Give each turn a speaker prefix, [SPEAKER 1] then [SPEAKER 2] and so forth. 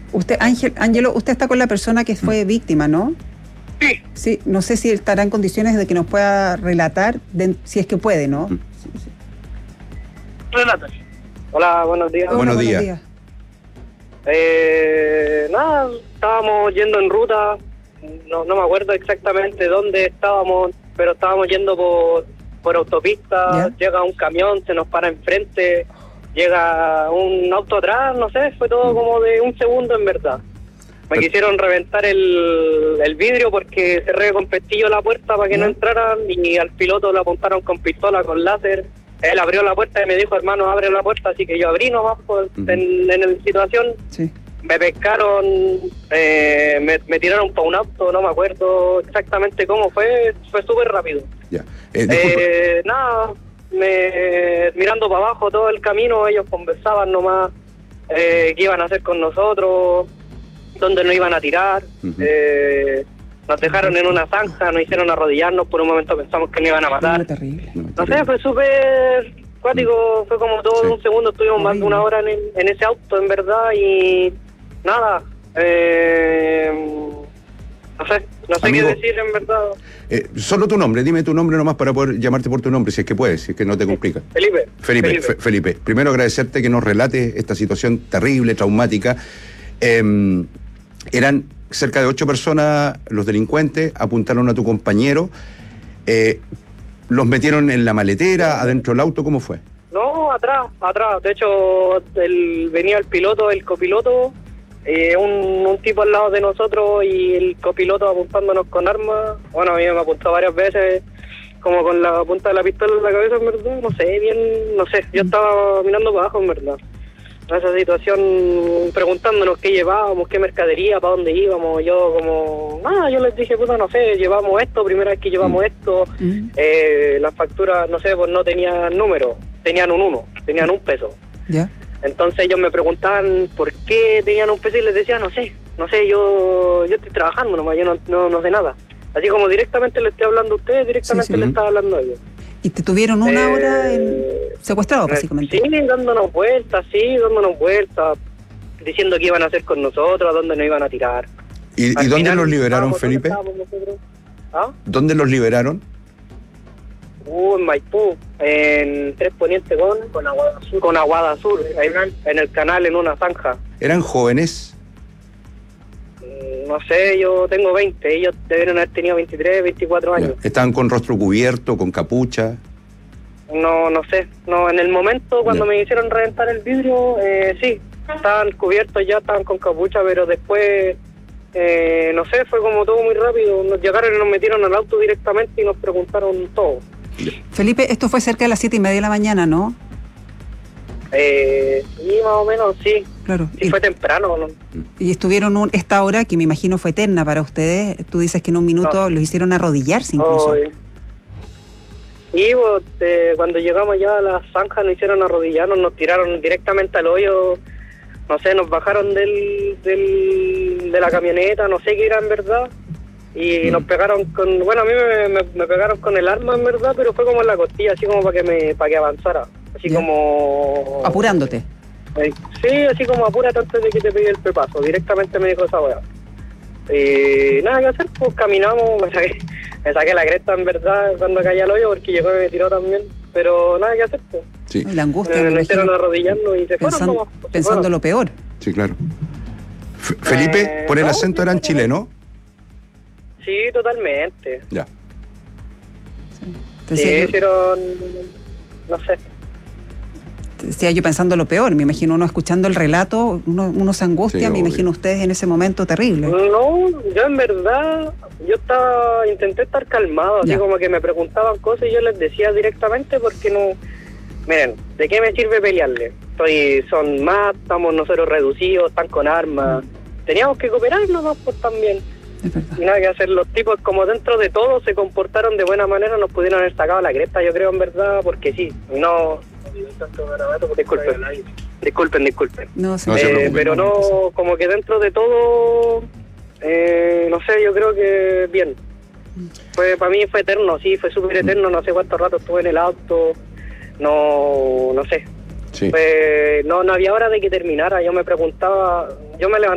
[SPEAKER 1] Ángelo, usted está con la persona que fue víctima, ¿no?
[SPEAKER 2] Sí.
[SPEAKER 1] Sí, no sé si estará en condiciones de que nos pueda relatar, si es que puede, ¿no? Sí.
[SPEAKER 2] Relata. Hola, buenos días.
[SPEAKER 1] Hola,
[SPEAKER 3] Buenos días.
[SPEAKER 2] Nada, estábamos yendo en ruta, no me acuerdo exactamente dónde estábamos, pero estábamos yendo por autopista.
[SPEAKER 1] ¿Ya?
[SPEAKER 2] Llega un camión, se nos para enfrente, llega un auto atrás, no sé, fue todo como de un segundo en verdad. Me quisieron reventar el vidrio porque cerré con pestillo la puerta para que no entraran, y al piloto le apuntaron con pistola, con láser. Él abrió la puerta y me dijo, hermano, abre la puerta, así que yo abrí nomás en la situación.
[SPEAKER 1] Sí.
[SPEAKER 2] Me pescaron, me tiraron para un auto, no me acuerdo exactamente cómo fue súper rápido.
[SPEAKER 3] Ya.
[SPEAKER 2] Nada, mirando para abajo todo el camino, ellos conversaban nomás qué iban a hacer con nosotros, dónde nos iban a tirar. Nos dejaron en una zanja, nos hicieron arrodillarnos, por un momento pensamos que nos iban a matar.
[SPEAKER 1] Terrible.
[SPEAKER 2] No sé, fue súper cuático, fue como todo un segundo, estuvimos más de una hora en ese auto, en verdad, y nada, no sé
[SPEAKER 3] Amigo,
[SPEAKER 2] qué decir, en verdad.
[SPEAKER 3] Solo tu nombre, dime tu nombre nomás para poder llamarte por tu nombre, si es que puedes, si es que no te complica. Felipe, primero agradecerte que nos relate esta situación terrible, traumática. Eran cerca de 8 personas los delincuentes, apuntaron a tu compañero, los metieron en la maletera, adentro del auto, ¿cómo fue?
[SPEAKER 2] No, atrás. De hecho, venía el piloto, el copiloto, un tipo al lado de nosotros y el copiloto apuntándonos con armas. Bueno, a mí me apuntó varias veces, como con la punta de la pistola en la cabeza, en verdad. No sé, yo estaba mirando para abajo, en verdad. En esa situación, preguntándonos qué llevábamos, qué mercadería, para dónde íbamos. Yo yo les dije, no sé, llevamos esto, primera vez que llevamos esto. Las facturas, no sé, pues no tenían número, tenían un 1, tenían un peso.
[SPEAKER 1] ¿Ya?
[SPEAKER 2] Entonces ellos me preguntaban por qué tenían un peso y les decía, no sé, yo estoy trabajando nomás, yo no sé nada. Así como directamente le estoy hablando a ustedes, directamente le estaba hablando a ellos.
[SPEAKER 1] ¿Y te tuvieron una hora secuestrado, básicamente?
[SPEAKER 2] Sí, dándonos vueltas, diciendo qué iban a hacer con nosotros, a dónde nos iban a tirar.
[SPEAKER 3] ¿Y dónde los liberaron, Felipe?
[SPEAKER 2] ¿Ah?
[SPEAKER 3] ¿Dónde los liberaron?
[SPEAKER 2] En Maipú, en Tres Poniente con Aguada Sur, en el canal, en una zanja.
[SPEAKER 3] ¿Eran jóvenes?
[SPEAKER 2] No sé, yo tengo 20, ellos debieron haber tenido 23, 24 años.
[SPEAKER 3] ¿Estaban con rostro cubierto, con capucha?
[SPEAKER 2] No sé, en el momento cuando me hicieron reventar el vidrio, sí, estaban cubiertos ya, estaban con capucha, pero después, no sé, fue como todo muy rápido. Nos llegaron y nos metieron al auto directamente y nos preguntaron todo.
[SPEAKER 1] Felipe, esto fue cerca de las 7:30 de la mañana, ¿no?
[SPEAKER 2] Sí, más o menos, sí.
[SPEAKER 1] Claro.
[SPEAKER 2] Sí, fue temprano, ¿no?
[SPEAKER 1] Y estuvieron esta hora que me imagino fue eterna para ustedes. Tú dices que en un minuto los hicieron arrodillarse incluso.
[SPEAKER 2] Y cuando llegamos ya a la zanja nos hicieron arrodillarnos, nos tiraron directamente al hoyo, no sé, nos bajaron de la camioneta, no sé qué era en verdad, y nos pegaron con, bueno, a mí me pegaron con el arma en verdad, pero fue como en la costilla, así como para que avanzara, así como...
[SPEAKER 1] Apurándote.
[SPEAKER 2] Sí, así como apúrate antes de que te pegue el pepazo, directamente me dijo esa weá. Y nada que hacer, pues caminamos, me saqué la cresta en verdad cuando caí al hoyo porque llegó y me tiró también, pero nada que hacer, pues.
[SPEAKER 3] Sí.
[SPEAKER 1] La angustia.
[SPEAKER 2] Me hicieron arrodillarnos y se fueron.
[SPEAKER 1] Pensando lo peor.
[SPEAKER 3] Sí, claro. Felipe, por el acento eran chilenos.
[SPEAKER 2] Sí, totalmente.
[SPEAKER 3] Ya.
[SPEAKER 2] Sí, hicieron, no sé.
[SPEAKER 1] Decía yo pensando lo peor, me imagino uno escuchando el relato, uno se angustia,
[SPEAKER 3] sí,
[SPEAKER 1] me imagino ustedes en ese momento terrible.
[SPEAKER 2] No, yo en verdad, intenté estar calmado, así como que me preguntaban cosas y yo les decía directamente porque no, miren, ¿de qué me sirve pelearle? Son más, estamos nosotros reducidos, están con armas, teníamos que cooperar nomás pues también. Y nada que hacer, los tipos como dentro de todo se comportaron de buena manera, nos pudieron haber sacado la cresta, yo creo en verdad, porque sí, no... Disculpen.
[SPEAKER 1] No,
[SPEAKER 2] pero no, como que dentro de todo, no sé, yo creo que bien. Para mí fue eterno, sí, fue súper eterno, no sé cuánto rato estuve en el auto, no sé.
[SPEAKER 3] Sí.
[SPEAKER 2] No había hora de que terminara, yo me preguntaba, yo me levantaba